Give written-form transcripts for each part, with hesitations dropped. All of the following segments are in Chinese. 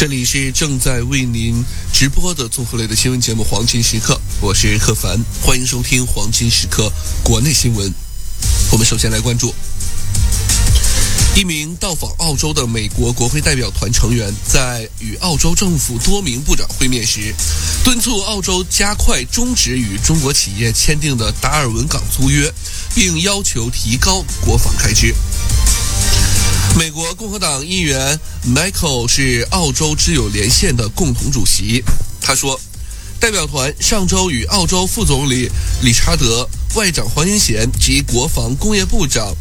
这里是正在为您直播的综合类的新闻节目《黄金时刻》，我是贺凡，欢迎收听《黄金时刻》国内新闻。我们首先来关注一名到访澳洲的美国国会代表团成员在与澳洲政府多名部长会面时，敦促澳洲加快终止与中国企业签订的达尔文港租约，并要求提高国防开支。美国共和党议员 Michael 是澳洲知友连线的共同主席。他说，代表团上周与澳洲副总理理查德、外长黄英贤及国防工业部长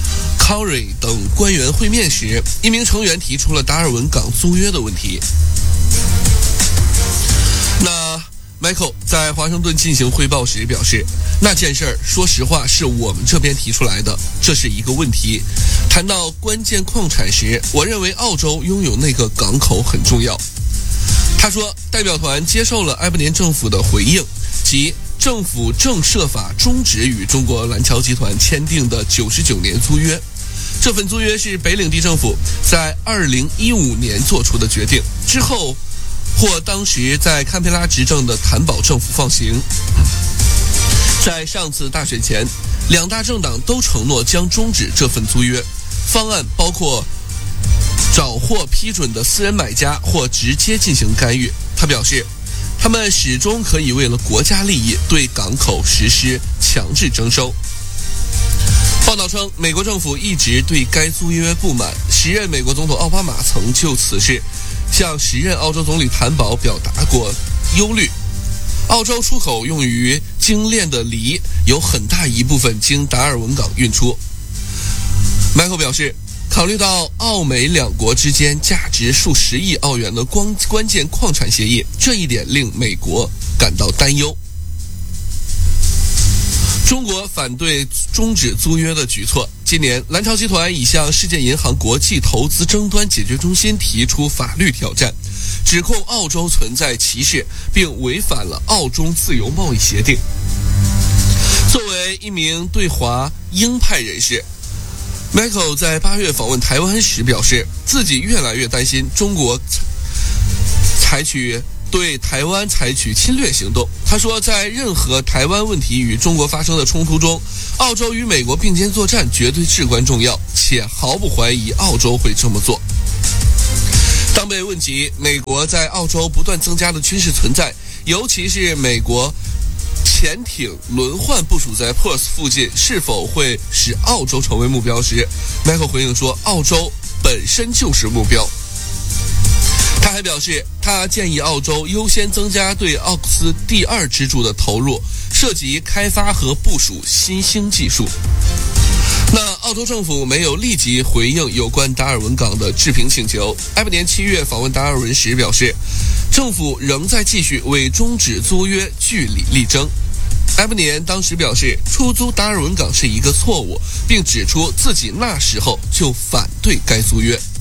Curry 等官员会面时，一名成员提出了达尔文港租约的问题。Michael 在华盛顿进行汇报时表示，那件事儿说实话是我们这边提出来的，这是一个问题。谈到关键矿产时，我认为澳洲拥有那个港口很重要。他说，代表团接受了埃伯年政府的回应，即政府正设法终止与中国蓝桥集团签订的99年租约。这份租约是北领地政府在2015年做出的决定，之后获当时在堪培拉执政的坦保政府放行。在上次大选前，两大政党都承诺将终止这份租约，方案包括找获批准的私人买家或直接进行干预。他表示，他们始终可以为了国家利益对港口实施强制征收。报道称，美国政府一直对该租约不满，时任美国总统奥巴马曾就此事向时任澳洲总理坦保表达过忧虑。澳洲出口用于精炼的锂有很大一部分经达尔文港运出。Michael 表示，考虑到澳美两国之间价值数十亿澳元的关键矿产协议，这一点令美国感到担忧。中国反对终止租约的举措。今年，蓝桥集团已向世界银行国际投资争端解决中心提出法律挑战，指控澳洲存在歧视，并违反了澳中自由贸易协定。作为一名对华鹰派人士， Michael 在8月访问台湾时表示，自己越来越担心中国对台湾采取侵略行动。他说，在任何台湾问题与中国发生的冲突中，澳洲与美国并肩作战绝对至关重要，且毫不怀疑澳洲会这么做。当被问及美国在澳洲不断增加的军事存在，尤其是美国潜艇轮换部署在 Perth 附近是否会使澳洲成为目标时， Michael 回应说，澳洲本身就是目标。他还表示，他建议澳洲优先增加对奥克斯第2支柱的投入，涉及开发和部署新兴技术。澳洲政府没有立即回应有关达尔文港的置评请求。埃伯年7月访问达尔文时表示，政府仍在继续为终止租约据理力争。埃伯年当时表示，出租达尔文港是一个错误，并指出自己那时候就反对该租约。